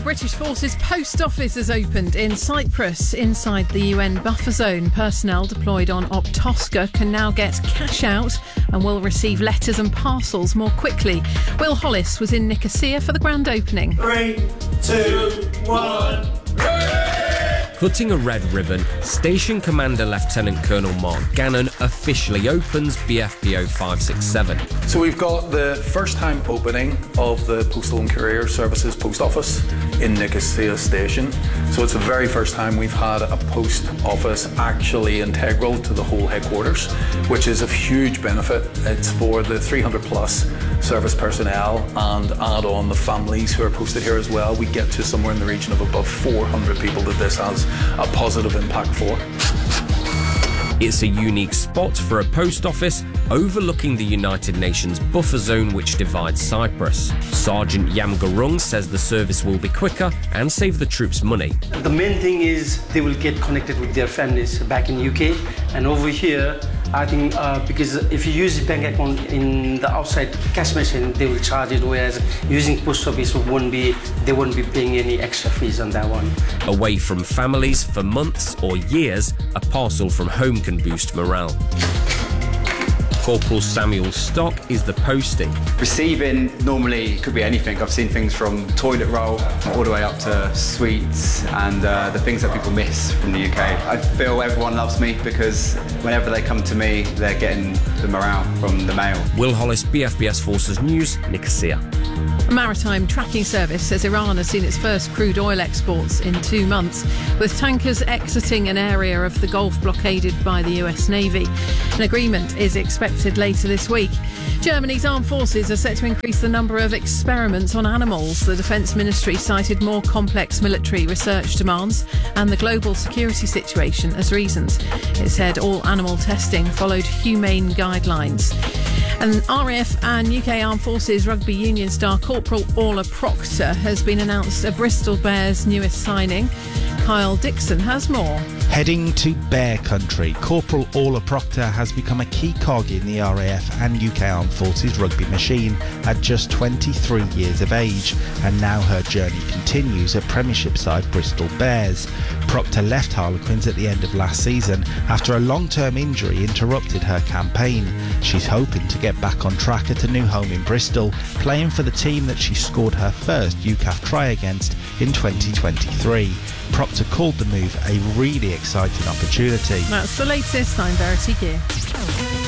British Forces Post Office has opened in Cyprus inside the UN buffer zone. Personnel deployed on Optosca can now get cash out and will receive letters and parcels more quickly. Will Hollis was in Nicosia for the grand opening. 3, 2, 1... Cutting a red ribbon, Station Commander Lieutenant Colonel Mark Gannon officially opens BFPO 567. So we've got the first time opening of the Postal and Courier Services Post Office in Nicosia Station. So it's the very first time we've had a post office actually integral to the whole headquarters, which is of huge benefit. It's for the 300 plus service personnel and add on the families who are posted here as well. We get to somewhere in the region of above 400 people that this has a positive impact for. It's a unique spot for a post office overlooking the United Nations buffer zone which divides Cyprus. Sergeant Yam Garung says the service will be quicker and save the troops money. The main thing is they will get connected with their families back in UK, and over here I think because if you use the bank account in the outside cash machine, they will charge it, whereas using post office they won't be paying any extra fees on that one. Away from families for months or years, a parcel from home can boost morale. Corporal Samuel Stock is the posting. Receiving normally could be anything. I've seen things from toilet roll all the way up to sweets and the things that people miss from the UK. I feel everyone loves me because whenever they come to me, they're getting the morale from the mail. Will Hollis, BFBS Forces News, Nicosia. A maritime tracking service says Iran has seen its first crude oil exports in 2 months, with tankers exiting an area of the Gulf blockaded by the US Navy. An agreement is expected later this week. Germany's armed forces are set to increase the number of experiments on animals. The Defence Ministry cited more complex military research demands and the global security situation as reasons. It said all animal testing followed humane guidelines. And RAF and UK Armed Forces Rugby Union star Corporal Orla Proctor has been announced a Bristol Bears' newest signing. Kyle Dixon has more. Heading to Bear Country, Corporal Orla Proctor has become a key cog in the RAF and UK Armed Forces rugby machine at just 23 years of age, and now her journey continues at Premiership side Bristol Bears. Proctor left Harlequins at the end of last season after a long-term injury interrupted her campaign. She's hoping to get back on track at a new home in Bristol, playing for the team that she scored her first UCAF try against in 2023. Proctor called the move a really exciting opportunity. That's the latest. I'm Verity Gear.